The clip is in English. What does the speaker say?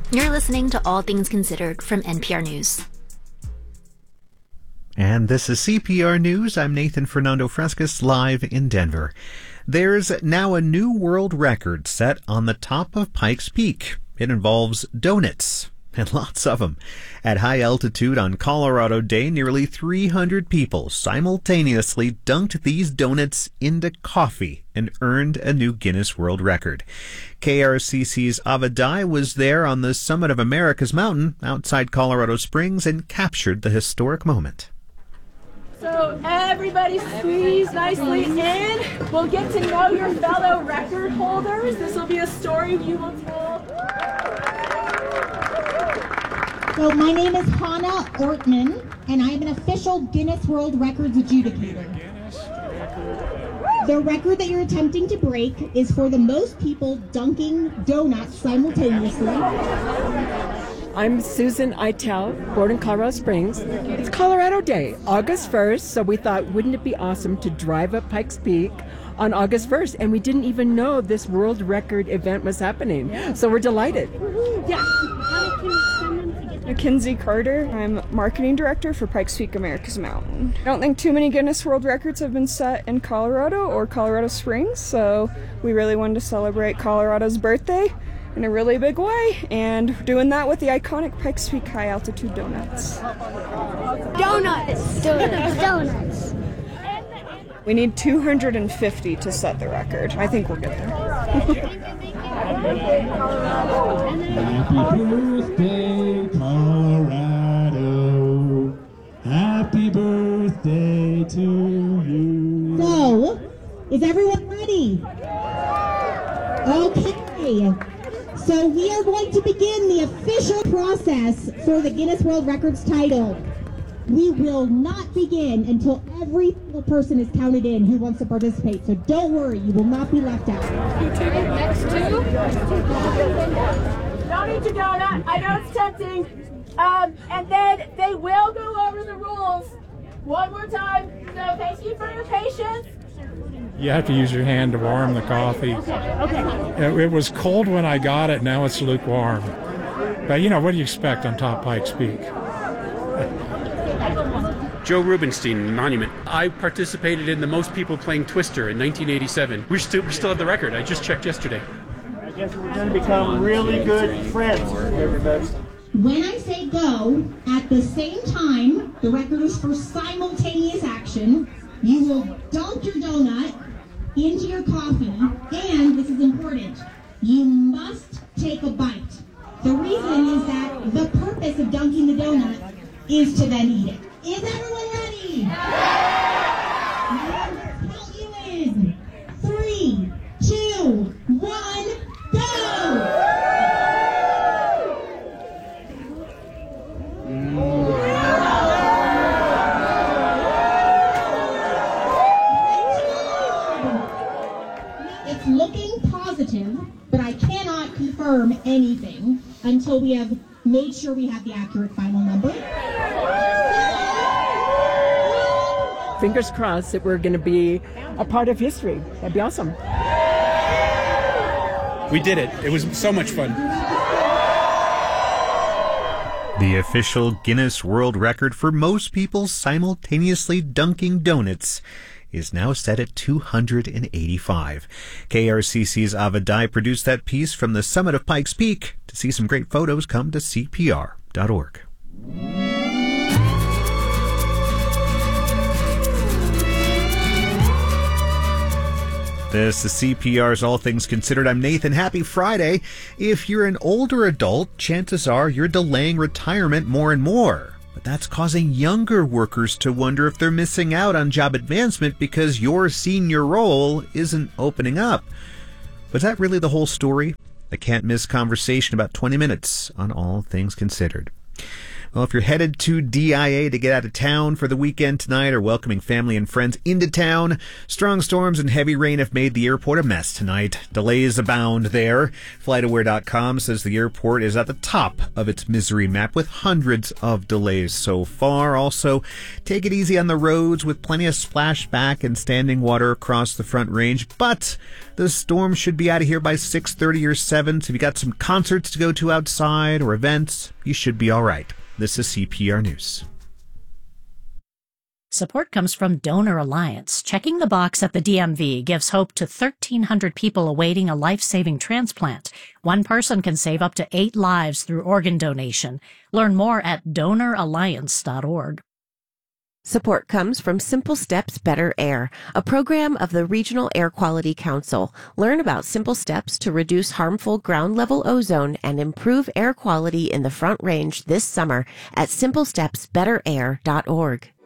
You're listening to All Things Considered from NPR News. And this is CPR News. I'm Nathan Fernando Frescas, live in Denver. There's now a new world record set on the top of Pikes Peak. It involves donuts, and lots of them. At high altitude on Colorado Day, nearly 300 people simultaneously dunked these donuts into coffee and earned a new Guinness World Record. KRCC's Ava Dye was there on the summit of America's Mountain outside Colorado Springs and captured the historic moment. So everybody squeeze nicely in. We'll get to know your fellow record holders. This will be a story you will tell. So my name is Hannah Ortman, and I am an official Guinness World Records adjudicator. The record that you're attempting to break is for the most people dunking donuts simultaneously. I'm Susan Eitel, born in Colorado Springs. It's Colorado Day, August 1st, so we thought, wouldn't it be awesome to drive up Pikes Peak on August 1st? And we didn't even know this world record event was happening. So we're delighted. Yeah. Mackenzie Carter. I'm marketing director for Pikes Peak America's Mountain. I don't think too many Guinness World Records have been set in Colorado or Colorado Springs, so we really wanted to celebrate Colorado's birthday in a really big way, and doing that with the iconic Pikes Peak high altitude donuts. Donuts. We need 250 to set the record. I think we'll get there. Happy birthday, Colorado. Happy birthday to you. So, is everyone ready? Okay. So we are going to begin the official process for the Guinness World Records title. We will not begin until every single person is counted in who wants to participate. So don't worry, you will not be left out. Next two. Don't eat your donut. I know it's tempting. And then they will go over the rules one more time. So thank you for your patience. You have to use your hand to warm the coffee. Okay. It was cold when I got it. Now it's lukewarm. But, what do you expect on top Pikes Peak? Joe Rubenstein, Monument. I participated in the most people playing Twister in 1987. We still have the record. I just checked yesterday. I guess we're going to become really good friends, everybody. When I say go, at the same time, the record is for simultaneous action. You will dunk your donut into your coffee, and this is important, you must take a bite. The reason is that the purpose of dunking the donut is to then eat it. Is everyone ready? Let's count you in. 3, 2, 1, go! It's looking positive, but I cannot confirm anything until we have made sure we have the accurate final number. Fingers crossed that we're going to be a part of history. That'd be awesome. We did it. It was so much fun. The official Guinness World Record for most people simultaneously dunking donuts is now set at 285. KRCC's Ava Dye produced that piece from the summit of Pikes Peak. To see some great photos, come to CPR.org. This is CPR's All Things Considered. I'm Nathan. Happy Friday. If you're an older adult, chances are you're delaying retirement more and more. But that's causing younger workers to wonder if they're missing out on job advancement because your senior role isn't opening up. Was that really the whole story? A can't-miss conversation about 20 minutes on All Things Considered. Well, if you're headed to DIA to get out of town for the weekend tonight or welcoming family and friends into town, strong storms and heavy rain have made the airport a mess tonight. Delays abound there. FlightAware.com says the airport is at the top of its misery map with hundreds of delays so far. Also, take it easy on the roads with plenty of splashback and standing water across the Front Range, but the storm should be out of here by 6:30 or 7, so if you got some concerts to go to outside or events, you should be all right. This is CPR News. Support comes from Donor Alliance. Checking the box at the DMV gives hope to 1,300 people awaiting a life-saving transplant. One person can save up to 8 lives through organ donation. Learn more at donoralliance.org. Support comes from Simple Steps Better Air, a program of the Regional Air Quality Council. Learn about simple steps to reduce harmful ground-level ozone and improve air quality in the Front Range this summer at simplestepsbetterair.org.